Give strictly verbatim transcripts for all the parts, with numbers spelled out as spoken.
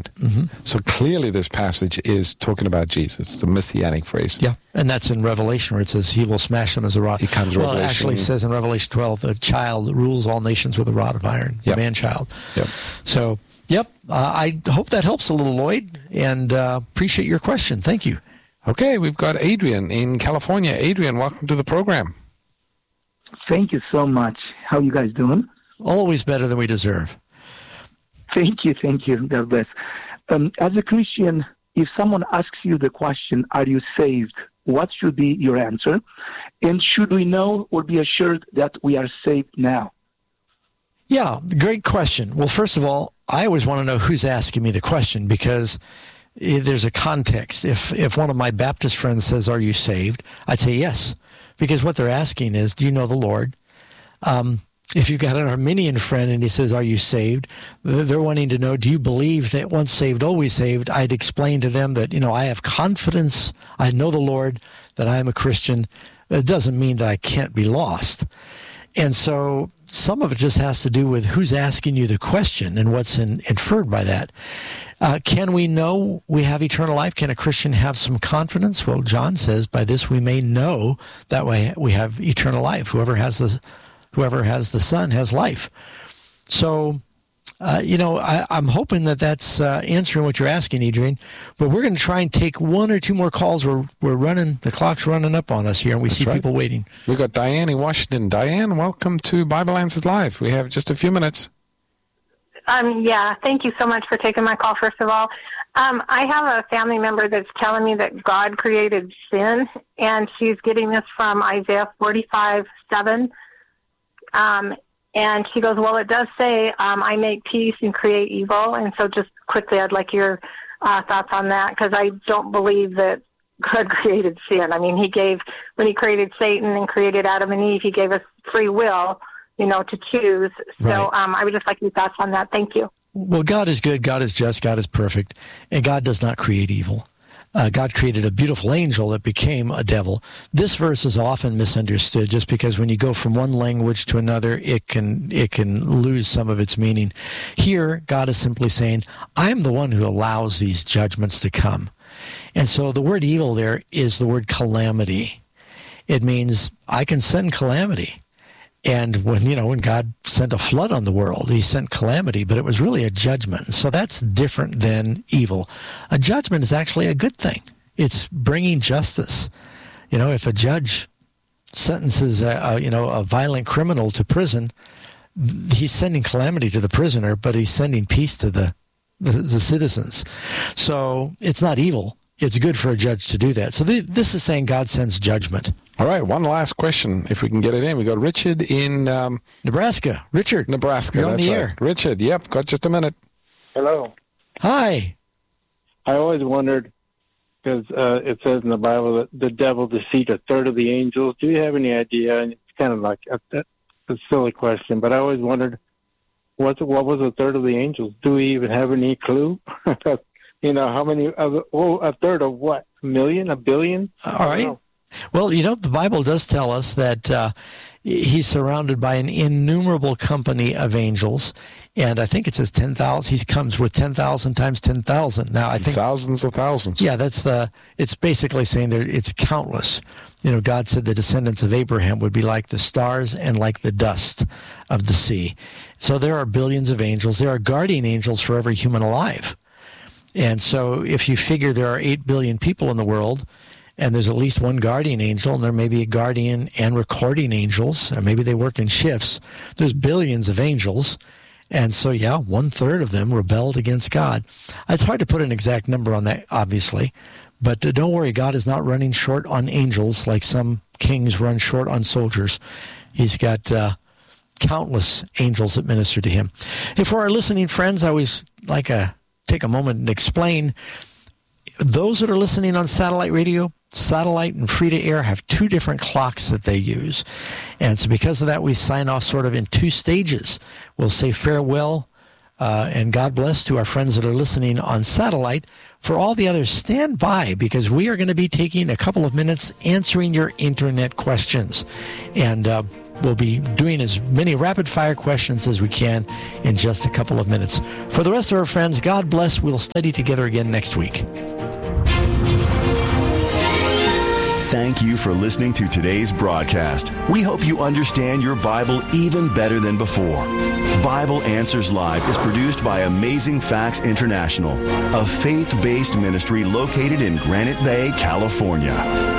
hand. Mm-hmm. So clearly this passage is talking about Jesus, the messianic phrase. Yeah, and that's in Revelation where it says he will smash them as a rod. It comes well, Revelation. It actually says in Revelation twelve, the child rules all nations with a rod of iron, yep. the man-child. Yep. So, yep, uh, I hope that helps a little, Lloyd, and uh, appreciate your question. Thank you. Okay, we've got Adrian in California. Adrian, welcome to the program. Thank you so much. How are you guys doing? Always better than we deserve. Thank you, thank you. God bless. Um, as a Christian, if someone asks you the question, are you saved? What should be your answer? And should we know or be assured that we are saved now? Yeah, great question. Well, first of all, I always want to know who's asking me the question because there's a context. If if one of my Baptist friends says, are you saved? I'd say yes, because what they're asking is, do you know the Lord? Um, if you've got an Arminian friend and he says, are you saved? They're wanting to know, do you believe that once saved, always saved? I'd explain to them that, you know, I have confidence. I know the Lord, that I am a Christian. It doesn't mean that I can't be lost. And so some of it just has to do with who's asking you the question and what's in, inferred by that. Uh, can we know we have eternal life? Can a Christian have some confidence? Well, John says, by this we may know that way we have eternal life. Whoever has the, whoever has the Son has life. So, uh, you know, I, I'm hoping that that's uh, answering what you're asking, Adrian. But we're going to try and take one or two more calls. We're we're running, the clock's running up on us here, and we That's see right. people waiting. We've got Diane in Washington. Diane, welcome to Bible Answers Live. We have just a few minutes. Um, yeah, thank you so much for taking my call, first of all. Um, I have a family member that's telling me that God created sin, and she's getting this from Isaiah forty-five seven. Um, and she goes, well, it does say, um, I make peace and create evil. And so just quickly, I'd like your uh, thoughts on that, because I don't believe that God created sin. I mean, he gave, when he created Satan and created Adam and Eve, he gave us free will, you know, to choose. So Right. um, I would just like your thoughts on that. Thank you. Well, God is good, God is just, God is perfect, and God does not create evil. Uh, God created a beautiful angel that became a devil. This verse is often misunderstood just because when you go from one language to another, it can it can lose some of its meaning. Here, God is simply saying, I'm the one who allows these judgments to come. And so the word evil there is the word calamity. It means I can send calamity. And when, you know, when God sent a flood on the world, he sent calamity, but it was really a judgment. So that's different than evil. A judgment is actually a good thing. It's bringing justice. You know, if a judge sentences a, a you know, a violent criminal to prison, he's sending calamity to the prisoner, but he's sending peace to the, the, the citizens. So it's not evil. It's good for a judge to do that. So th- this is saying God sends judgment. All right, one last question, if we can get it in. We got Richard in um, Nebraska. Richard. Nebraska. You're on that's the right. air. Richard, yep, got just a minute. Hello. Hi. I always wondered, because uh, it says in the Bible that the devil deceived a third of the angels. Do you have any idea? And it's kind of like a, a silly question, but I always wondered, what, what was a third of the angels? Do we even have any clue? You know, how many, of, oh, a third of what? A million? A billion? All right. Well, you know, the Bible does tell us that uh, he's surrounded by an innumerable company of angels. And I think it says ten thousand. He comes with ten thousand times ten thousand. Now, I think thousands of thousands. Yeah, that's the, it's basically saying that it's countless. You know, God said the descendants of Abraham would be like the stars and like the dust of the sea. So there are billions of angels. There are guardian angels for every human alive. And so if you figure there are eight billion people in the world, and there's at least one guardian angel, and there may be a guardian and recording angels, or maybe they work in shifts, there's billions of angels. And so, yeah, one-third of them rebelled against God. It's hard to put an exact number on that, obviously. But uh, don't worry, God is not running short on angels like some kings run short on soldiers. He's got uh, countless angels that minister to him. Hey, for our listening friends, I always like a... take a moment and explain. Those that are listening on satellite radio, satellite and free-to-air have two different clocks that they use. And so because of that, we sign off sort of in two stages. We'll say farewell uh, and God bless to our friends that are listening on satellite. For all the others, stand by, because we are going to be taking a couple of minutes answering your internet questions. And uh, we'll be doing as many rapid-fire questions as we can in just a couple of minutes. For the rest of our friends, God bless. We'll study together again next week. Thank you for listening to today's broadcast. We hope you understand your Bible even better than before. Bible Answers Live is produced by Amazing Facts International, a faith-based ministry located in Granite Bay, California.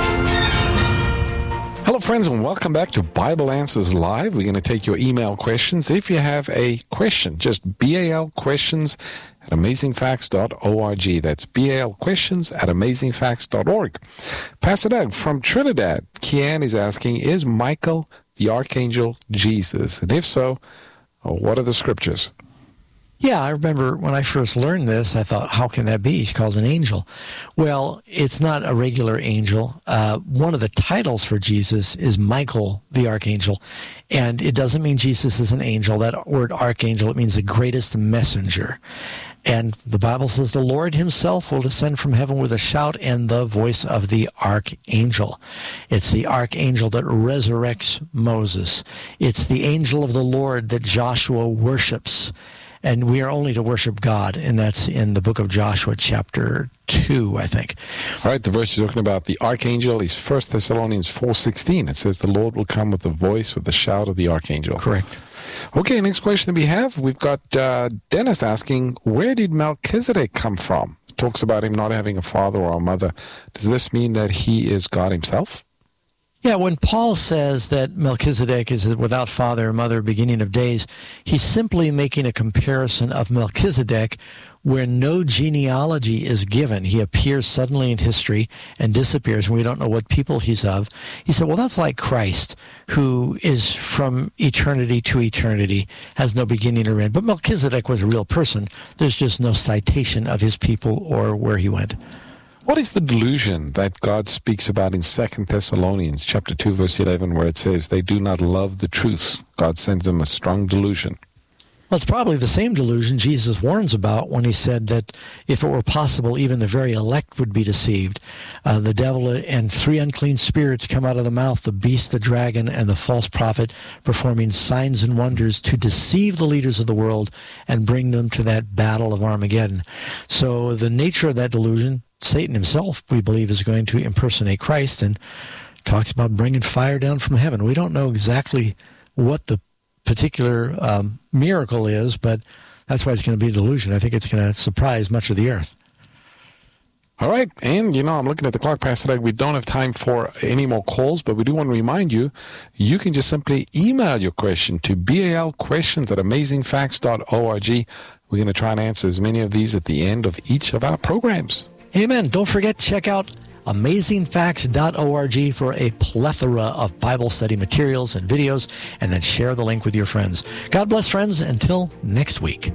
Hello, friends, and welcome back to Bible Answers Live. We're going to take your email questions. If you have a question, just B A L questions at amazing facts dot org. That's B A L questions at amazing facts dot org. Pastor Doug from Trinidad, Kian is asking, is Michael the Archangel Jesus? And if so, what are the scriptures? Yeah, I remember when I first learned this, I thought, how can that be? He's called an angel. Well, it's not a regular angel. Uh, one of the titles for Jesus is Michael the Archangel, and it doesn't mean Jesus is an angel. That word archangel, it means the greatest messenger. And the Bible says the Lord himself will descend from heaven with a shout and the voice of the archangel. It's the archangel that resurrects Moses. It's the angel of the Lord that Joshua worships. And we are only to worship God, and that's in the book of Joshua, chapter two, I think. All right, the verse you're talking about, the archangel, is First Thessalonians four sixteen. It says, the Lord will come with the voice, with the shout of the archangel. Correct. Okay, next question that we have, we've got uh, Dennis asking, where did Melchizedek come from? It talks about him not having a father or a mother. Does this mean that he is God himself? Yeah, when Paul says that Melchizedek is without father or mother, beginning of days, he's simply making a comparison of Melchizedek where no genealogy is given. He appears suddenly in history and disappears, and we don't know what people he's of. He said, well, that's like Christ, who is from eternity to eternity, has no beginning or end. But Melchizedek was a real person. There's just no citation of his people or where he went. What is the delusion that God speaks about in Second Thessalonians chapter two, verse eleven, where it says, they do not love the truth? God sends them a strong delusion. Well, it's probably the same delusion Jesus warns about when he said that if it were possible, even the very elect would be deceived. Uh, the devil and three unclean spirits come out of the mouth, the beast, the dragon, and the false prophet, performing signs and wonders to deceive the leaders of the world and bring them to that battle of Armageddon. So the nature of that delusion, Satan himself, we believe, is going to impersonate Christ and talks about bringing fire down from heaven. We don't know exactly what the particular um, miracle is, but that's why it's going to be a delusion. I think it's going to surprise much of the earth. All right, and you know, I'm looking at the clock, Pastor Doug. We don't have time for any more calls, but we do want to remind you, you can just simply email your question to B A L questions at amazing facts dot org. We're going to try and answer as many of these at the end of each of our programs. Amen. Don't forget, check out amazing facts dot org for a plethora of Bible study materials and videos, and then share the link with your friends. God bless, friends. Until next week.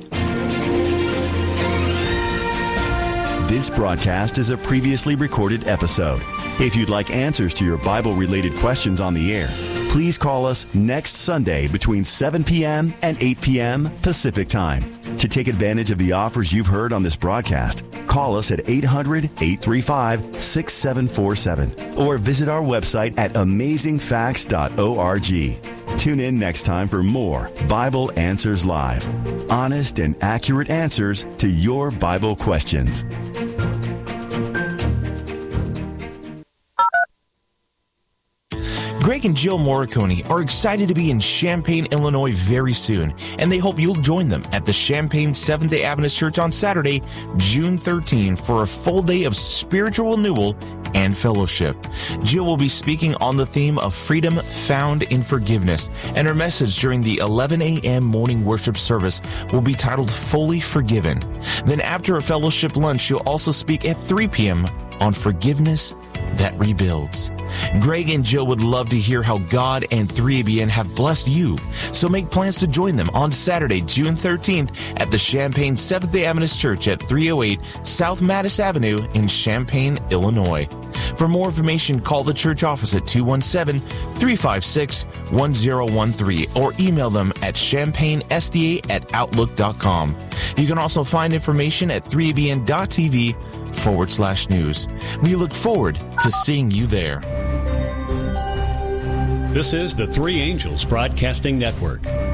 This broadcast is a previously recorded episode. If you'd like answers to your Bible-related questions on the air, please call us next Sunday between seven p.m. and eight p.m. Pacific Time. To take advantage of the offers you've heard on this broadcast, call us at eight hundred, eight three five, six seven four seven or visit our website at amazing facts dot org. Tune in next time for more Bible Answers Live. Honest and accurate answers to your Bible questions. Greg and Jill Morricone are excited to be in Champaign, Illinois very soon, and they hope you'll join them at the Champaign Seventh-day Adventist Church on Saturday, June thirteenth, for a full day of spiritual renewal and fellowship. Jill will be speaking on the theme of freedom found in forgiveness, and her message during the eleven a.m. morning worship service will be titled Fully Forgiven. Then after a fellowship lunch, she'll also speak at three p.m. on forgiveness that rebuilds. Greg and Jill would love to hear how God and three A B N have blessed you, so make plans to join them on Saturday, June thirteenth at the Champaign Seventh-day Adventist Church at three oh eight South Mattis Avenue in Champaign, Illinois. For more information, call the church office at two one seven, three five six, one zero one three or email them at champaign s d a at outlook dot com. You can also find information at three a b n dot t v forward slash news. We look forward to seeing you there. This is the Three Angels Broadcasting Network.